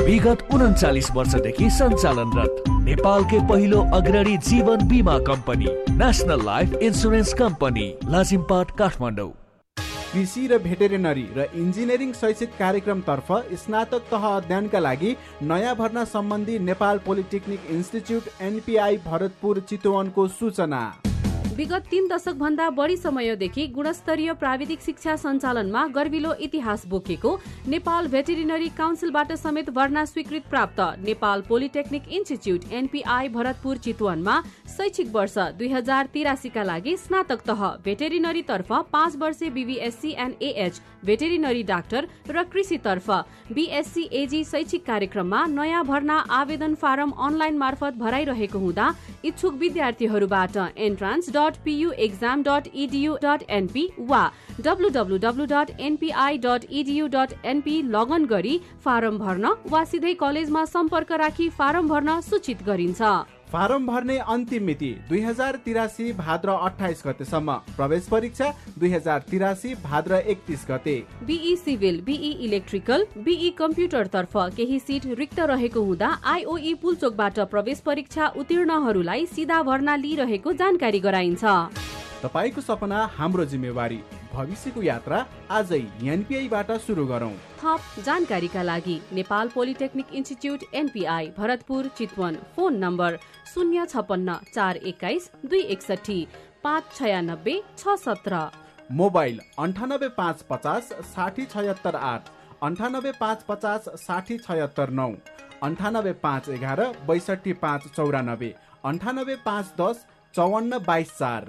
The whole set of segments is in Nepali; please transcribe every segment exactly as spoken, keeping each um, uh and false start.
विगत उन्चालिस वर्षदेखि सञ्चालनरत नेपालकै पहिलो अग्रणी जीवन बीमा company national life insurance company Lazimpat Kathmandu. कृषि र भेटेरिनरी र इन्जिनियरिङ शैक्षिक कार्यक्रमतर्फ स्नातक तह अध्ययनका लागि नयाँ भर्ना सम्बन्धी Nepal polytechnic institute NPI Bharatpur चितवनको सूचना। विगत तीन दशक भन्दा बढी समयदेखि गुणस्तरीय प्राविधिक शिक्षा सञ्चालनमा गर्विलो इतिहास बोकेको नेपाल भेटेरिनरी काउन्सिलबाट समेत भर्ना स्वीकृत प्राप्त Nepal polytechnic institute NPI Bharatpur चितवनमा शैक्षिक वर्ष दुई हजार तिरासीका लागि स्नातक तह भेटेरिनरी तर्फ पाँच वर्षे BVSc and AH veterinary doctor र कृषितर्फ बीएससी एजी शैक्षिक कार्यक्रममा नयाँ भर्ना आवेदन फारम अनलाइन मार्फत भराइरहेको हुँदा इच्छुक विद्यार्थीहरूबाट entrance dot PU exam dot edu dot NP वा W W W dot NPI dot edu dot NP लगन गरी फारम भर्न वा सिधै कलेजमा सम्पर्क राखी फारम भर्न सूचित गरिन्छ। फारम भर्ने अन्तिम मिति दुई हजार तिरासी भाद्र अठाइस गतेसम्म। प्रवेश परीक्षा दुई हजार तिरासी भाद्र एकतीस गते। Be civil, be electrical, be computer तर्फ केही सिट रिक्त रहेको हुँदा आईओई पुलचोकबाट प्रवेश परीक्षा उत्तीर्णहरूलाई सीधा भर्ना लिइरहेको जानकारी गराइन्छ। तपाईको सपना हाम्रो जिम्मेवारी, भविष्यको यात्रा आजै एनपीआईबाट सुरु गरौं। थप जानकारीका लागि Nepal polytechnic institute NPI Bharatpur Chitwan, phone number शून्य छपन्न चार एक्काइस दुई एकसठी पाँच छयानब्बे छ सत्र, मोबाइल अन्ठानब्बे पाँच पचास साठी छयत्तर आठ, अन्ठानब्बे पाँच पचास साठी छयत्तर नौ, अन्ठानब्बे पाँच एघार बैसठी पाँच चौरानब्बे, अन्ठानब्बे पाँच दस चौवन्न बाइस चार।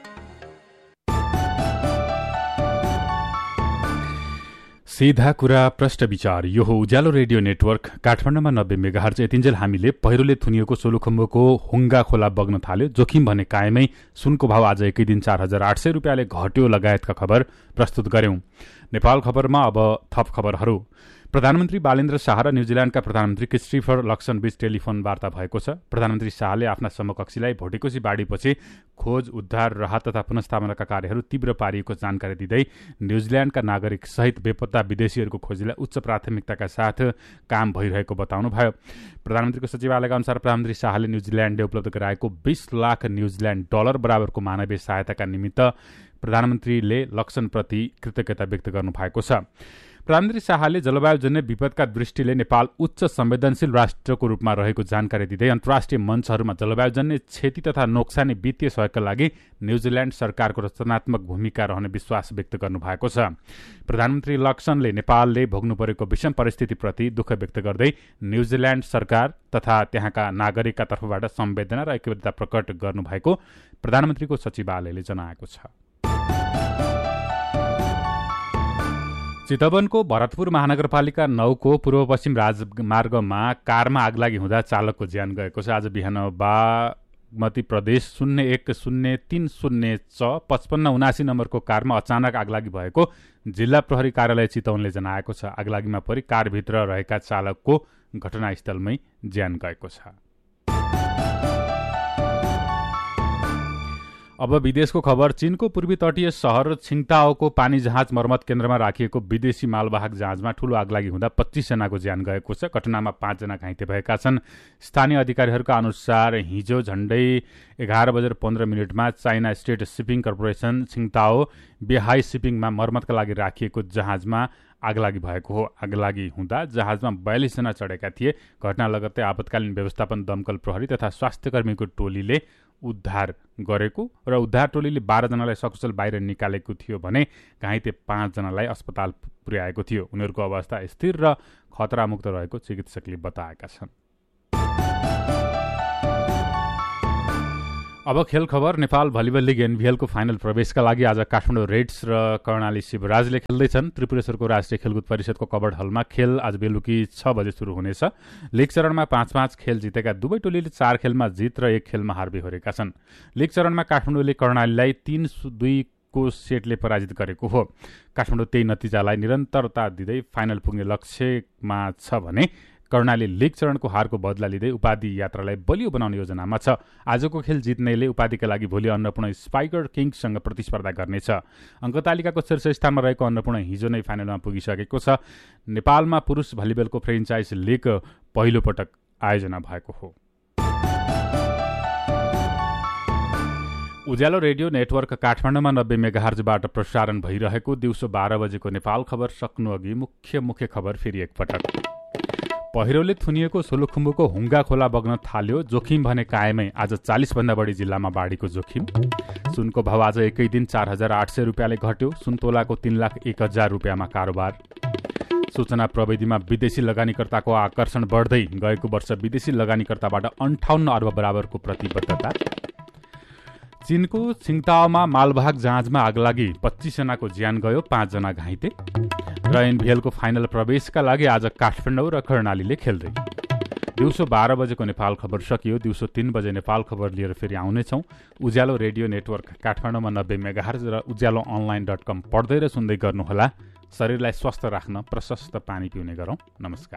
सीधा कुरा प्रश्न विचार। यो हो उज्यालो रेडियो नेटवर्क काठमाडौँमा नब्बे मेगाहर्ज। यतिन्जेल हामीले पहिरोले थुनिएको सोलुखुम्बुको हुङ्गा खोला बग्न थाल्यो, जोखिम भने कायमै, सुनको भाव आज एकै दिन चार हजार आठ सय रुपियाँले घट्यो लगायतका खबर प्रस्तुत गर्यौं। नेपाल खबरमा अब थप खबरहरू। प्रधानमन्त्री बालेन्द्र शाह र न्यूजील्याण्डका प्रधानमन्त्री क्रिस्टोफर लक्सन बीच टेलिफोन वार्ता भएको छ। प्रधानमन्त्री शाहले आफ्ना समकक्षीलाई भोटेकोशी बाढीपछि खोज, उद्धार, राहत तथा पुनर्स्थापनाका कार्यहरू तीव्र पारिएको जानकारी दिँदै न्यूजील्याण्डका नागरिक सहित बेपत्ता विदेशीहरूको खोजीलाई उच्च प्राथमिकताका साथ काम भइरहेको बताउनुभयो। प्रधानमन्त्रीको सचिवालयका अनुसार प्रधानमन्त्री शाहले न्यूजील्याण्डले उपलब्ध गराएको बीस लाख न्यूजील्याण्ड डलर बराबरको मानवीय सहायताका निमित्त प्रधानमन्त्रीले लक्सनप्रति कृतज्ञता व्यक्त गर्नुभएको छ। प्रधानमन्त्री शाहले जलवायुजन्य विपदका दृष्टिले नेपाल उच्च संवेदनशील राष्ट्रको रूपमा रहेको जानकारी दिँदै अन्तर्राष्ट्रिय मञ्चहरूमा जलवायुजन्य क्षति तथा नोक्सानी वित्तीय सहयोगका लागि न्यूजील्याण्ड सरकारको रचनात्मक भूमिका रहने विश्वास व्यक्त गर्नुभएको छ। प्रधानमन्त्री लक्सनले नेपालले भोग्नु परेको विषम परिस्थितिप्रति दुःख व्यक्त गर्दै न्यूजील्याण्ड सरकार तथा त्यहाँका नागरिकका तर्फबाट संवेदना र ऐक्यबद्धता प्रकट गर्नुभएको प्रधानमन्त्रीको सचिवालयले जनाएको छ। चितवनको भरतपुर महानगरपालिका नौको पूर्व पश्चिम राजमार्गमा कारमा आगलागी हुँदा चालकको ज्यान गएको छ। आज बिहान बागमती प्रदेश शून्य एक शून्य तीन शून्य च पचपन्न उनासी नम्बरको कारमा अचानक आगलागी भएको जिल्ला प्रहरी कार्यालय चितवनले जनाएको छ। आगलागीमा परि कारभित्र रहेका चालकको घटनास्थलमै ज्यान गएको छ। अब विदेशको खबर। चीनको पूर्वी तटीय शहर छिङताओको पानी जहाज मर्मत केन्द्रमा राखिएको विदेशी मालवाहक जहाजमा ठूलो आगलागी हुँदा पच्चीस जनाको ज्यान गएको छ। घटनामा पाँच जना घाइते भएका छन्। स्थानीय अधिकारीहरूका अनुसार हिजो झण्डै एघार बजेर पन्ध्र मिनटमा चाइना स्टेट सिपिङ कर्पोरेसन छिङताओ बेहाई सिपिङमा मर्मतका लागि राखिएको जहाजमा आगलागी भएको हो। आगलागी हुँदा जहाजमा बयालिस जना चढेका थिए। घटना लगत्तै आपतकालीन व्यवस्थापन, दमकल प्रहरी तथा स्वास्थ्यकर्मीको टोलीले उद्धार गरेको र उद्धार टोलीले बाह्र जनालाई सकुशल बाहिर निकालेको थियो भने घाइते पाँच जनालाई अस्पताल पुर्याएको थियो। उनीहरूको अवस्था स्थिर र खतरामुक्त रहेको चिकित्सकले बताएका छन्। अब खेल खबर। नेपाल भलिबल लिग एनभीएलको फाइनल प्रवेशका लागि आज काठमाडौँ रेड्स र कर्णाली शिवराजले खेल्दैछन्। त्रिपुरेश्वरको राष्ट्रिय खेलकुद परिषदको कबड हलमा खेल आज बेलुकी छ बजे सुरु हुनेछ। लिग चरणमा पाँच पाँच खेल जितेका दुवै टोलीले चार खेलमा जित र एक खेलमा हार बेहोरेका छन्। लिग चरणमा काठमाडौँले कर्णालीलाई तीन दुईको सेटले पराजित गरेको हो। काठमाडौँ त्यही नतिजालाई निरन्तरता दिँदै फाइनल पुग्ने लक्ष्यमा छ भने कर्णाली लिग चरणको हारको बदला लिँदै उपाधि यात्रालाई बलियो बनाउने योजनामा छ। आजको खेल जित्नेले उपाधिका लागि भोलि अन्नपूर्ण स्पाइकर किङ्ससँग प्रतिस्पर्धा गर्नेछ। अङ्कतालिकाको शीर्ष स्थानमा रहेको अन्नपूर्ण हिजो नै फाइनलमा पुगिसकेको छ। नेपालमा पुरुष भलिबलको फ्रेन्चाइज लिग पहिलो पटक आयोजना भएको हो। उज्यालो रेडियो नेटवर्क काठमाडौँमा नब्बे मेगाहर्जबाट प्रसारण भइरहेको दिउँसो बाह्र बजेको नेपाल खबर सक्नु अघि मुख्य मुख्य खबर फेरि एकपटक। पहिरोले थुनिएको सोलुखुम्बुको हुङ्गा खोला बग्न थाल्यो, जोखिम भने कायमै। आज चालिस भन्दा बढी जिल्लामा बाढीको जोखिम। सुनको भाव आज एकै दिन चार हजार आठ सय रुपियाँले घट्यो। सुन्तोलाको तीन लाख एक हजार रुपियाँमा कारोबार। सूचना प्रविधिमा विदेशी लगानीकर्ताको आकर्षण बढ्दै, गएको वर्ष विदेशी लगानीकर्ताबाट अन्ठाउन्न अर्ब बराबरको प्रतिबद्धता। चीनको छिङताओमा मालवाहक जहाजमा आगलागी, पच्चीस जनाको ज्यान गयो, पाँच जना घाइते। र एनबिएलको फाइनल प्रवेशका लागि आज काठमाडौँ र कर्णालीले खेल्दै। दिउँसो बाह्र बजेको नेपाल खबर सकियो। दिउँसो तीन बजे नेपाल खबर लिएर फेरि आउनेछौँ। उज्यालो रेडियो नेटवर्क काठमाडौँमा नब्बे मेगाहर्ज र उज्यालो अनलाइन डट कम पढ्दै र सुन्दै गर्नुहोला। शरीरलाई स्वस्थ राख्न प्रशस्त पानी पिउने गरौँ। नमस्कार।